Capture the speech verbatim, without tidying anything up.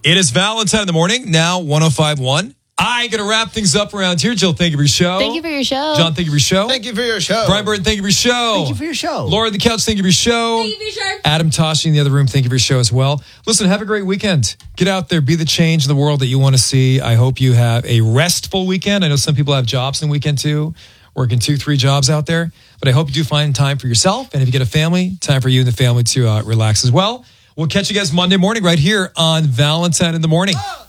It is Valentine in the morning, now one oh five point one. I got to wrap things up around here. Jill, thank you for your show. Thank you for your show. John, thank you for your show. Thank you for your show. Brian Burton, thank you for your show. Thank you for your show. Laura the Couch, thank you for your show. Thank you for your show. Adam Toshi in the other room, thank you for your show as well. Listen, have a great weekend. Get out there, be the change in the world that you want to see. I hope you have a restful weekend. I know some people have jobs in the weekend too, working two, three jobs out there. But I hope you do find time for yourself. And if you get a family, time for you and the family to uh, relax as well. We'll catch you guys Monday morning right here on Valentine in the Morning. Oh.